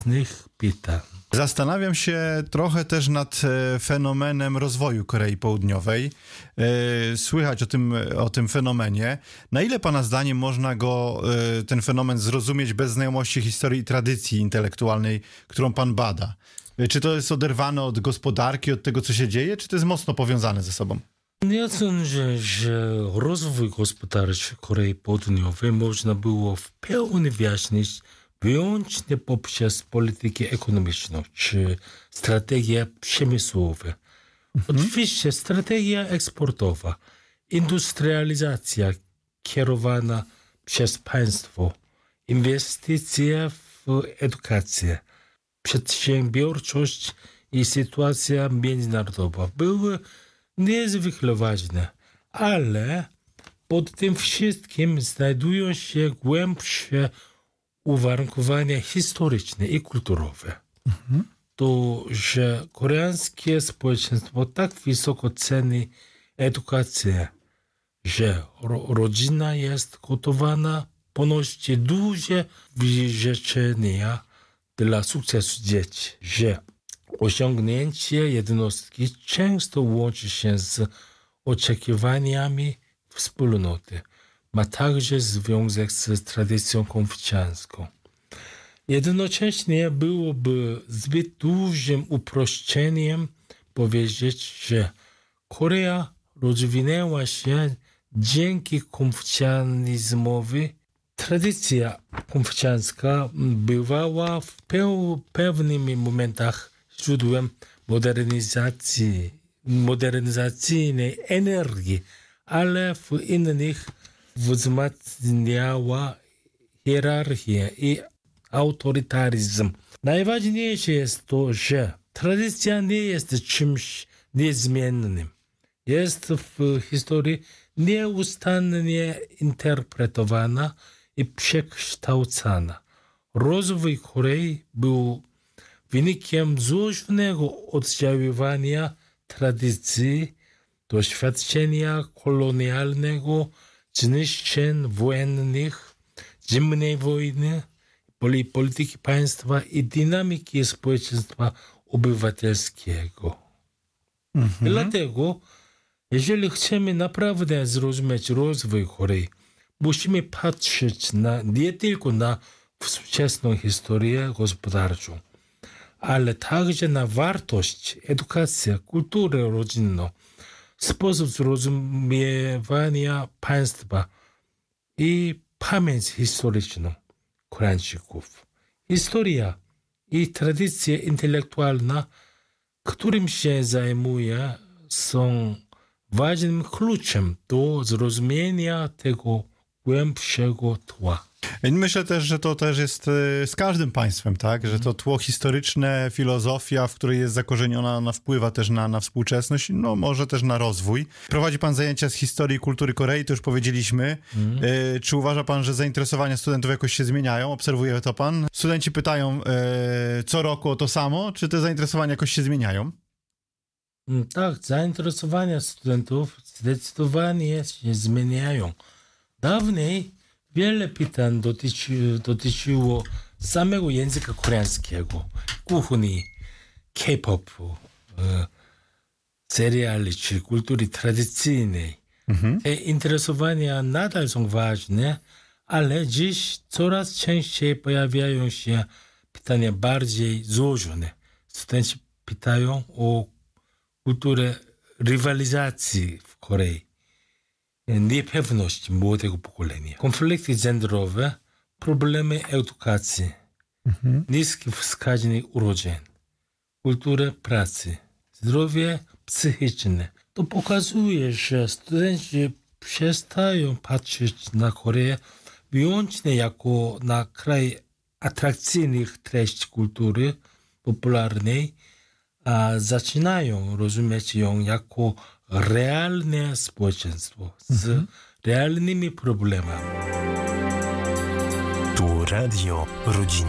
pytań. Zastanawiam się trochę też nad fenomenem rozwoju Korei Południowej. Słychać o tym fenomenie. Na ile pana zdaniem można ten fenomen zrozumieć bez znajomości historii i tradycji intelektualnej, którą pan bada? Czy to jest oderwane od gospodarki, od tego, co się dzieje, czy to jest mocno powiązane ze sobą? Ja sądzę, że rozwój gospodarczy Korei Południowej można było w pełni wyjaśnić wyłącznie poprzez politykę ekonomiczną czy strategie przemysłowe. Oczywiście strategia eksportowa, industrializacja kierowana przez państwo, inwestycje w edukację, przedsiębiorczość i sytuacja międzynarodowa były niezwykle ważne, ale pod tym wszystkim znajdują się głębsze uwarunkowania historyczne i kulturowe. To, że koreańskie społeczeństwo tak wysoko ceni edukację, że rodzina jest gotowana ponosić duże wyrzeczenia dla sukcesu dzieci, że osiągnięcie jednostki często łączy się z oczekiwaniami wspólnoty. Ma także związek z tradycją konfucjańską. Jednocześnie byłoby zbyt dużym uproszczeniem powiedzieć, że Korea rozwinęła się dzięki konfucjanizmowi. Tradycja konfucjańska bywała w pewnych momentach źródłem modernizacyjnej energii, ale w innych wzmacniała hierarchię i autorytaryzm. Najważniejsze jest to, że tradycja nie jest czymś niezmiennym. Jest w historii nieustannie interpretowana i przekształcana. Rozwój Korei był wynikiem złożonego oddziaływania tradycji, doświadczenia kolonialnego, zniszczeń wojennych, zimnej wojny, polityki państwa i dynamiki społeczeństwa obywatelskiego. Dlatego, jeżeli chcemy naprawdę zrozumieć rozwój Korei, musimy patrzeć nie tylko na współczesną historię gospodarczą, ale także na wartość, edukację, kulturę rodzinną, sposób zrozumienia państwa i pamięć historyczną Koreańczyków. Historia i tradycja intelektualna, którym się zajmuje, są ważnym kluczem do zrozumienia tego głębszego tła. Myślę też, że to też jest z każdym państwem, tak? Że to tło historyczne, filozofia, w której jest zakorzeniona, ona wpływa też na współczesność, no może też na rozwój. Prowadzi pan zajęcia z historii i kultury Korei, to już powiedzieliśmy. Czy uważa pan, że zainteresowania studentów jakoś się zmieniają? Obserwuje to pan? Studenci pytają co roku o to samo, czy te zainteresowania jakoś się zmieniają? Tak, zainteresowania studentów zdecydowanie się zmieniają. Dawniej wiele pytań dotyczyło samego języka koreańskiego, kuchni, K-popu, seriali czy kultury tradycyjnej. Te interesowania nadal są ważne, ale dziś coraz częściej pojawiają się pytania bardziej złożone. Studenci pytają o kulturę rywalizacji w Korei, niepewność młodego pokolenia, konflikty genderowe, problemy edukacji, niski wskaźnik urodzeń, kulturę pracy, zdrowie psychiczne. To pokazuje, że studenci przestają patrzeć na Koreę wyłącznie jako na kraj atrakcyjnych treści kultury popularnej, a zaczynają rozumieć ją jako realne społeczeństwo z realnymi problemami. Tu Radio Rodzina.